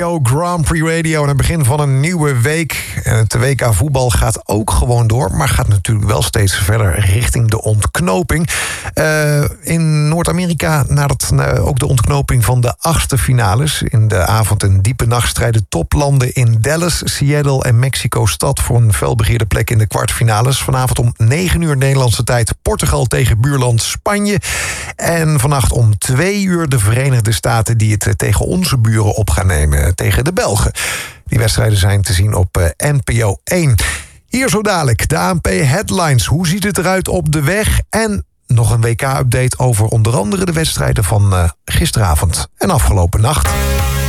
Grand Prix Radio aan het begin van een nieuwe week. Het WK voetbal gaat ook gewoon door, maar gaat natuurlijk wel steeds verder richting de ontknoping. In Noord-Amerika nadert ook de ontknoping van de 8e finales. In de avond en diepe nacht strijden toplanden in Dallas, Seattle en Mexico-stad voor een felbegeerde plek in de kwartfinales. Vanavond om 9 uur Nederlandse tijd Portugal tegen buurland Spanje. En vannacht om 2 uur de Verenigde Staten die het tegen onze buren op gaan nemen. Tegen de Belgen. Die wedstrijden zijn te zien op NPO 1. Hier zo dadelijk de ANP Headlines. Hoe ziet het eruit op de weg? En nog een WK-update over onder andere de wedstrijden van gisteravond en afgelopen nacht.